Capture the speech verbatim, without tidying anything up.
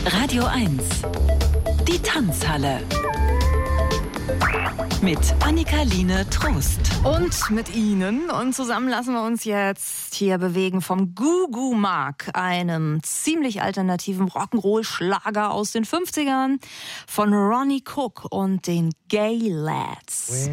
Radio eins. Die Tanzhalle. Mit Annika-Line Trost. Und mit Ihnen. Und zusammen lassen wir uns jetzt hier bewegen vom Gugu Mark, einem ziemlich alternativen Rock'n'Roll-Schlager aus den fünfzigern von Ronnie Cook und den Gay Lads.